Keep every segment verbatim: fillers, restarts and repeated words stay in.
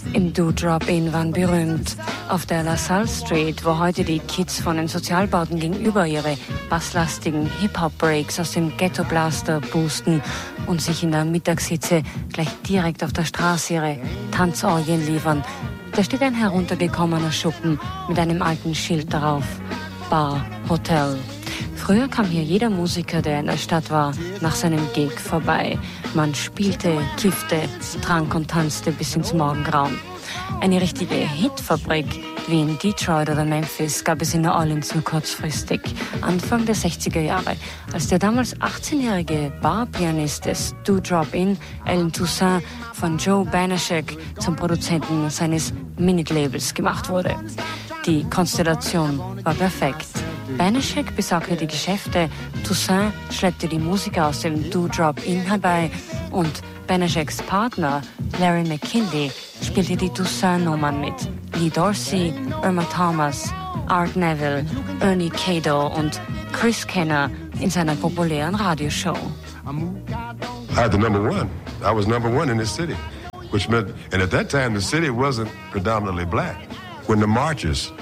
im Do Drop-In waren berühmt. Auf der LaSalle Street, wo heute die Kids von den Sozialbauten gegenüber ihre basslastigen Hip-Hop-Breaks aus dem Ghetto-Blaster boosten und sich in der Mittagshitze gleich direkt auf der Straße ihre Tanzorgien liefern, da steht ein heruntergekommener Schuppen mit einem alten Schild darauf: Bar Hotel. Früher kam hier jeder Musiker, der in der Stadt war, nach seinem Gig vorbei. Man spielte, kiffte, trank und tanzte bis ins Morgengrauen. Eine richtige Hitfabrik wie in Detroit oder Memphis gab es in New Orleans nur kurzfristig, Anfang der sechziger Jahre, als der damals achtzehnjährige Barpianist des Do Drop-In, Allen Toussaint, von Joe Banashek zum Produzenten seines Minute-Labels gemacht wurde. Die Konstellation war perfekt. Banashek besorgte die Geschäfte, Toussaint schleppte die Musiker aus dem Do Drop-In herbei und Banasheks Partner Larry McKinley spielte die Toussaint-Nummern mit Lee Dorsey, Irma Thomas, Art Neville, Ernie Cato und Chris Kenner in seiner populären Radioshow. I had the number one. I was number one in this city, which meant, and at that time the city wasn't predominantly black. When the marchers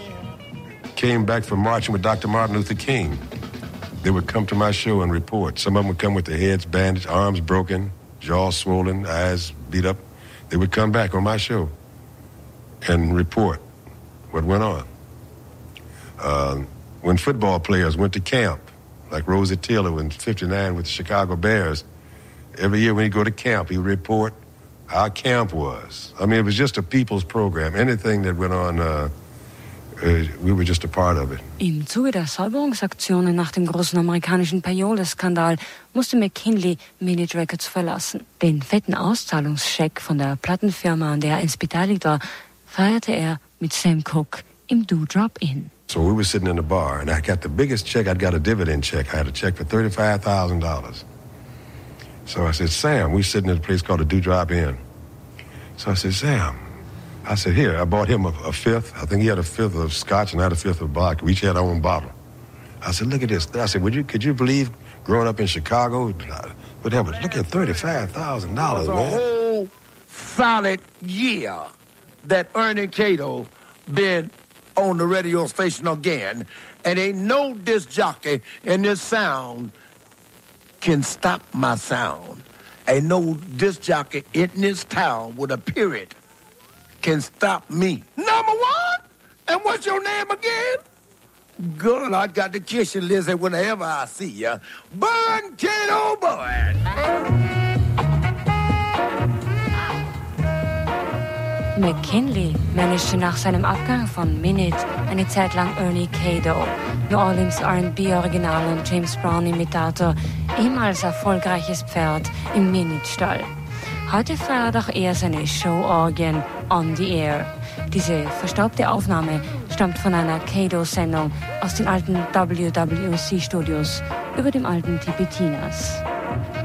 came back from marching with Doctor Martin Luther King, they would come to my show and report. Some of them would come with their heads bandaged, arms broken, jaws swollen, eyes beat up. They would come back on my show and report what went on. Uh, when football players went to camp, like Rosie Taylor in fifty-nine with the Chicago Bears, every year when he'd go to camp, he would report how camp was. I mean, it was just a people's program. Anything that went on, uh, uh, we were just a part of it. Im Zuge der Säuberungsaktionen nach dem großen amerikanischen Payola-Skandal musste McKinley Minute Records verlassen. Den fetten Auszahlungscheck von der Plattenfirma, an der er einst beteiligt war, feierte er mit Sam Cooke im Do Drop-In. So we were sitting in the bar, and I got the biggest check. I'd got a dividend check. I had a check for thirty-five thousand dollars. So I said, Sam, we sitting at a place called the Do Drop-In. So I said, Sam, I said, here, I bought him a, a fifth. I think he had a fifth of scotch and I had a fifth of vodka. We each had our own bottle. I said, look at this. I said, would you, could you believe growing up in Chicago, whatever, look at thirty-five thousand dollars, man. It was a whole solid year that Ernie Cato been on the radio station again, and ain't no disc jockey in this sound can stop my sound. Ain't no disc jockey in this town with a period can stop me. Number one? And what's your name again? Girl, I got to kiss you, Lizzie, whenever I see you. Burn Cato Boy! McKinley managte nach seinem Abgang von Minute eine Zeit lang Ernie Cato, New Orleans R and B-Original und James Brown-Imitator, ehemals erfolgreiches Pferd im Minute-Stall. Heute feiert auch er seine Show-Orgien on the air. Diese verstaubte Aufnahme stammt von einer Cato-Sendung aus den alten W W C-Studios über dem alten Tipitinas.